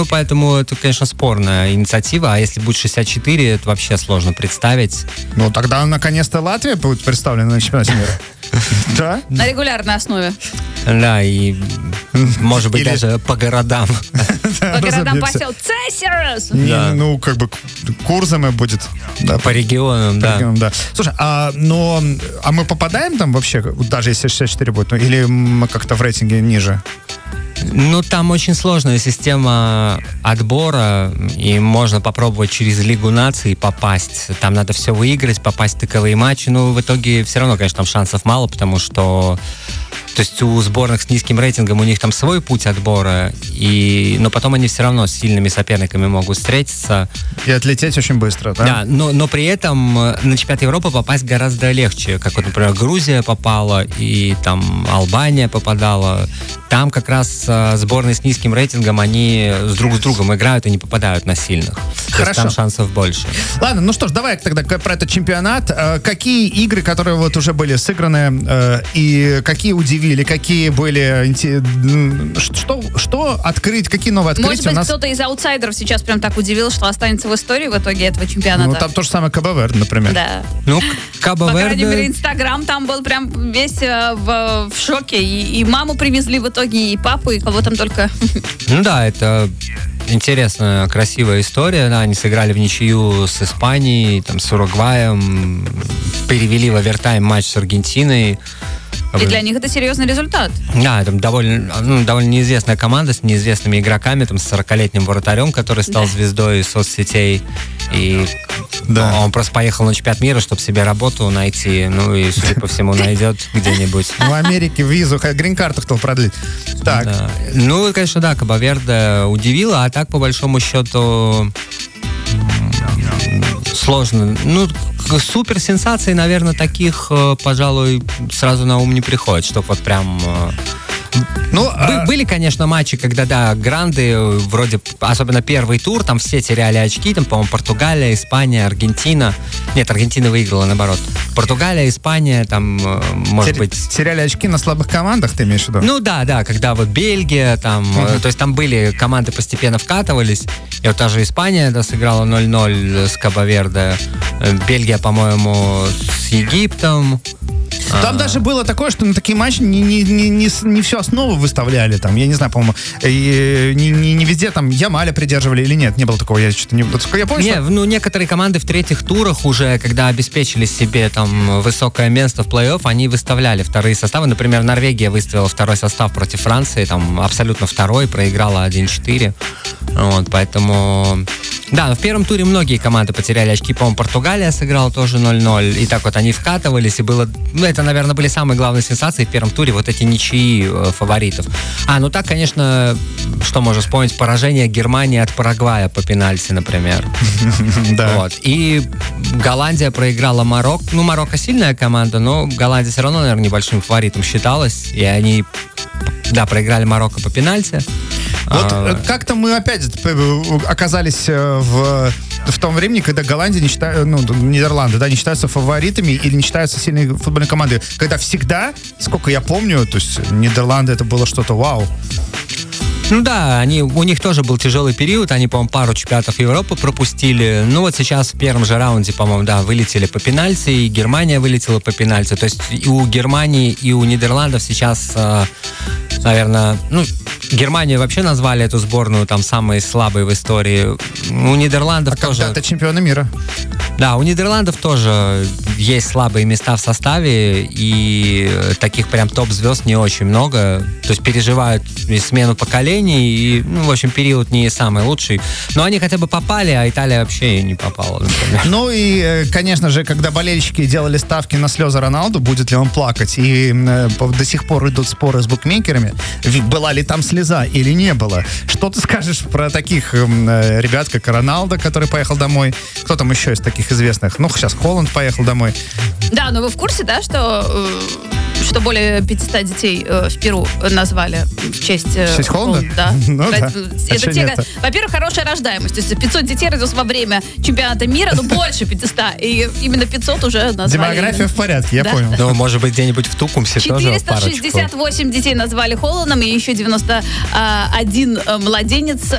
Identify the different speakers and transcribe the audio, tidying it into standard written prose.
Speaker 1: поэтому это, конечно, спорная инициатива. А если будет 64, это вообще сложно представить.
Speaker 2: Ну, тогда, наконец-то, Латвия будет представлена на чемпионате мира. Да?
Speaker 3: На регулярной основе.
Speaker 1: Да, и, может быть, даже по городам.
Speaker 3: По городам посел Цесерс!
Speaker 2: Ну, как бы курсами будет.
Speaker 1: По регионам, да.
Speaker 2: Слушай, а мы попадаем там вообще, даже если 64 будет, или мы как-то в рейтинге ниже?
Speaker 1: Ну, там очень сложная система отбора, и можно попробовать через Лигу наций попасть. Там надо все выиграть, попасть в таковые матчи. Ну, в итоге все равно, конечно, там шансов мало, потому что... То есть у сборных с низким рейтингом у них там свой путь отбора, но потом они все равно с сильными соперниками могут встретиться.
Speaker 2: И отлететь очень быстро, да?
Speaker 1: Да, но при этом на чемпионат Европы попасть гораздо легче. Как вот, например, Грузия попала, и там Албания попадала. Там как раз сборные с низким рейтингом, они друг с другом играют и не попадают на сильных.
Speaker 2: Хорошо.
Speaker 1: Там шансов больше.
Speaker 2: Ладно, ну что ж, давай тогда про этот чемпионат. Какие игры, которые вот уже были сыграны, и какие удивили, какие были... Что открыть, какие новые открытия?
Speaker 3: Может быть, кто-то из аутсайдеров сейчас прям так удивил, что останется в истории в итоге этого чемпионата.
Speaker 2: Ну, там то же самое Кабо-Верде, например.
Speaker 3: Да.
Speaker 1: Ну, Кабо-Верде...
Speaker 3: По крайней мере, Инстаграм там был прям весь в шоке. И маму привезли в итоге, и папу, и кого там только...
Speaker 1: Ну да, это... Интересная, красивая история. Да, они сыграли в ничью с Испанией, там, с Уругваем, перевели в овертайм матч с Аргентиной.
Speaker 3: И для них это серьезный результат.
Speaker 1: Да, там довольно неизвестная команда с неизвестными игроками, там, с 40-летним вратарем, который стал звездой соцсетей. И он просто поехал на чемпионат мира, чтобы себе работу найти. Ну и, судя по всему, найдет где-нибудь.
Speaker 2: В Америке визу, грин-карту хотел продлить. Так.
Speaker 1: Да. Ну, конечно, да, Кабо-Верде удивило, а так, по большому счету, сложно. Ну, суперсенсаций, наверное, таких, пожалуй, сразу на ум не приходит, чтобы вот прям... Были, конечно, матчи, когда, да, гранды, вроде, особенно первый тур, там все теряли очки, там, по-моему, Португалия, Испания, Аргентина. Нет, Аргентина выиграла, наоборот. Португалия, Испания, там, может быть...
Speaker 2: Теряли очки на слабых командах, ты имеешь в виду?
Speaker 1: Ну, да, когда вот Бельгия, там, то есть там были, команды постепенно вкатывались, и вот та же Испания, да, сыграла 0-0 с Кабо-Верде, Бельгия, по-моему, с Египтом.
Speaker 2: Там даже было такое, что на такие матчи не всю основу выставляли, там, я не знаю, по-моему, не везде там Ямаля придерживали или нет, не было такого, я что-то не... Я помню,
Speaker 1: что... Ну, некоторые команды в третьих турах уже, когда обеспечили себе там высокое место в плей-офф, они выставляли вторые составы, например, Норвегия выставила второй состав против Франции, там, абсолютно второй, проиграла 1-4, вот, поэтому... Да, но в первом туре многие команды потеряли очки, по-моему, Португалия сыграла тоже 0-0, и так вот они вкатывались, и было... Ну, это, наверное, были самые главные сенсации в первом туре, вот эти ничьи фаворитов. Ну так, конечно, что можно вспомнить, поражение Германии от Парагвая по пенальти, например.
Speaker 2: Да.
Speaker 1: Вот. И Голландия проиграла Марокко. Ну, Марокко сильная команда, но Голландия все равно, наверное, небольшим фаворитом считалась, и они, да, проиграли Марокко по пенальти.
Speaker 2: Вот как-то мы опять оказались в том времени, когда Голландия не считается, Нидерланды, да, не считаются фаворитами или не считаются сильной футбольной командой. Когда всегда, сколько я помню, то есть Нидерланды это было что-то вау.
Speaker 1: Ну да, у них тоже был тяжелый период, они, по-моему, пару чемпионатов Европы пропустили. Ну вот сейчас в первом же раунде, по-моему, да, вылетели по пенальти, и Германия вылетела по пенальти. То есть и у Германии, и у Нидерландов сейчас, наверное, Германию вообще назвали эту сборную там самой слабой в истории. У Нидерландов тоже...
Speaker 2: когда-то чемпионы мира.
Speaker 1: Да, у Нидерландов тоже есть слабые места в составе, и таких прям топ-звезд не очень много. То есть переживают смену поколений, и, в общем, период не самый лучший. Но они хотя бы попали, а Италия вообще не попала, например.
Speaker 2: Ну и, конечно же, когда болельщики делали ставки на слезы Роналду, будет ли он плакать, и до сих пор идут споры с букмекерами, была ли там слеза или не было. Что ты скажешь про таких ребят, как Роналдо, который поехал домой? Кто там еще из таких известных? Ну, сейчас Холланд поехал домой.
Speaker 3: Да, но вы в курсе, да, что более 500 детей в Перу назвали в честь
Speaker 2: Холланда?
Speaker 3: Да.
Speaker 2: Ну, да.
Speaker 3: Во-первых, хорошая рождаемость. То есть 500 детей родилось во время чемпионата мира, но больше 500. И именно 500 уже назвали.
Speaker 2: Демография в порядке, я понял.
Speaker 1: Ну, может быть, где-нибудь в Тукумсе тоже парочку.
Speaker 3: 468 детей назвали Холландом, и еще 91 младенец